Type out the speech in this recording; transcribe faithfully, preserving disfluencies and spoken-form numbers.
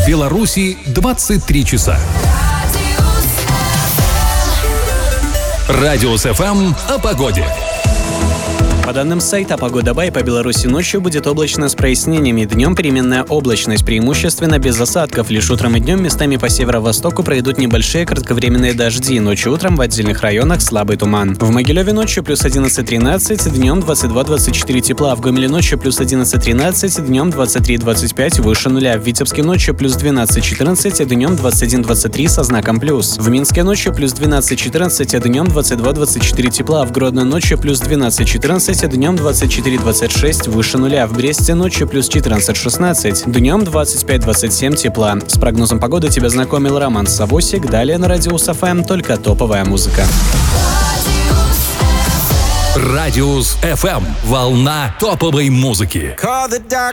Беларуси двадцать три часа. Радиус эф эм о погоде. По данным сайта «Погода.бай», по Беларуси ночью будет облачно с прояснениями. Днем переменная облачность, преимущественно без осадков. Лишь утром и днем местами по северо-востоку пройдут небольшие кратковременные дожди. Ночью и утром в отдельных районах слабый туман. В Могилеве ночью плюс одиннадцать тринадцать, днем двадцать два двадцать четыре тепла. В Гомеле ночью плюс одиннадцать тринадцать, днем двадцать три двадцать пять, выше нуля. В Витебске ночью плюс двенадцать четырнадцать, днем двадцать один двадцать три со знаком плюс. В Минске ночью плюс двенадцать четырнадцать, днем двадцать два двадцать четыре тепла. В Гродно ночью плюс двенадцать четырнадцать, днем двадцать четыре двадцать шесть, выше нуля. В Бресте ночью плюс четырнадцать шестнадцать, днем двадцать пять двадцать семь тепла. С прогнозом погоды тебя знакомил Роман Савосик. Далее на Радиус эф эм только топовая музыка. Радиус эф эм. Волна топовой музыки.